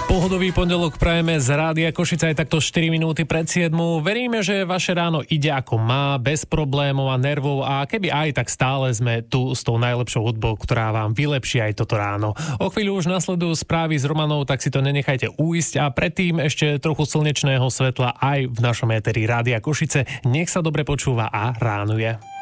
Pohodový pondelok prajeme z Rádia Košice aj takto 4 minúty pred 7. Veríme, že vaše ráno ide ako má, bez problémov a nervov a keby aj, tak stále sme tu s tou najlepšou hudbou, ktorá vám vylepší aj toto ráno. O chvíľu už nasledujú správy s Romanou, tak si to nenechajte uísť a predtým ešte trochu slnečného svetla aj v našom éteri Rádia Košice. Nech sa dobre počúva a ránuje.